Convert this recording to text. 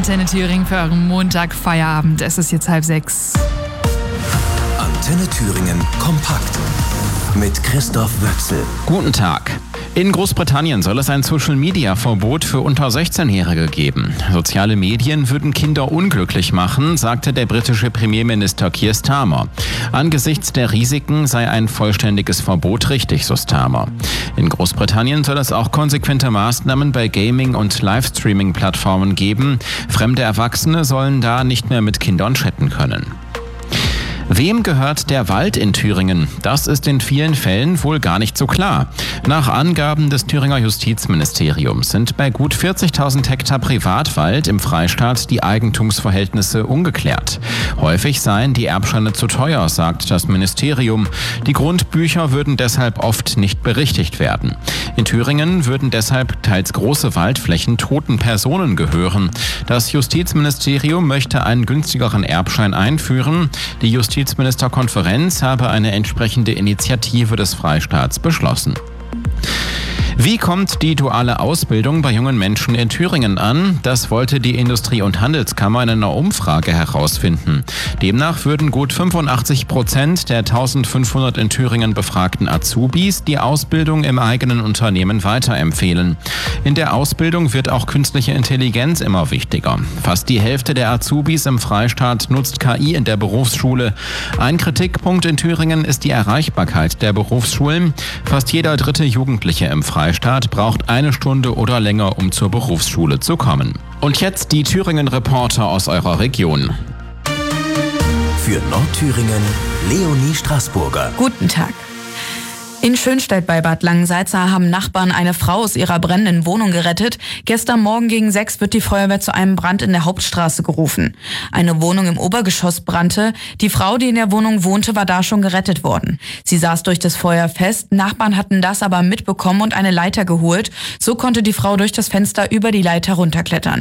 Antenne Thüringen für euren Montag-Feierabend. Es ist jetzt 5:30. Antenne Thüringen kompakt mit Christoph Wöchsel. Guten Tag. In Großbritannien soll es ein Social-Media-Verbot für unter 16-Jährige geben. Soziale Medien würden Kinder unglücklich machen, sagte der britische Premierminister Keir Starmer. Angesichts der Risiken sei ein vollständiges Verbot richtig, so Starmer. In Großbritannien soll es auch konsequente Maßnahmen bei Gaming- und Livestreaming-Plattformen geben. Fremde Erwachsene sollen da nicht mehr mit Kindern chatten können. Wem gehört der Wald in Thüringen? Das ist in vielen Fällen wohl gar nicht so klar. Nach Angaben des Thüringer Justizministeriums sind bei gut 40.000 Hektar Privatwald im Freistaat die Eigentumsverhältnisse ungeklärt. Häufig seien die Erbscheine zu teuer, sagt das Ministerium. Die Grundbücher würden deshalb oft nicht berichtigt werden. In Thüringen würden deshalb teils große Waldflächen toten Personen gehören. Das Justizministerium möchte einen günstigeren Erbschein einführen. Die Justizministerkonferenz habe eine entsprechende Initiative des Freistaats beschlossen. Wie kommt die duale Ausbildung bei jungen Menschen in Thüringen an? Das wollte die Industrie- und Handelskammer in einer Umfrage herausfinden. Demnach würden gut 85% der 1500 in Thüringen befragten Azubis die Ausbildung im eigenen Unternehmen weiterempfehlen. In der Ausbildung wird auch künstliche Intelligenz immer wichtiger. Fast die Hälfte der Azubis im Freistaat nutzt KI in der Berufsschule. Ein Kritikpunkt in Thüringen ist die Erreichbarkeit der Berufsschulen. Fast jeder dritte Jugendliche im Freistaat braucht eine Stunde oder länger, um zur Berufsschule zu kommen. Und jetzt die Thüringen-Reporter aus eurer Region. Für Nordthüringen Leonie Straßburger. Guten Tag. In Schönstedt bei Bad Langensalza haben Nachbarn eine Frau aus ihrer brennenden Wohnung gerettet. Gestern Morgen gegen 6 wird die Feuerwehr zu einem Brand in der Hauptstraße gerufen. Eine Wohnung im Obergeschoss brannte. Die Frau, die in der Wohnung wohnte, war da schon gerettet worden. Sie saß durch das Feuer fest. Nachbarn hatten das aber mitbekommen und eine Leiter geholt. So konnte die Frau durch das Fenster über die Leiter runterklettern.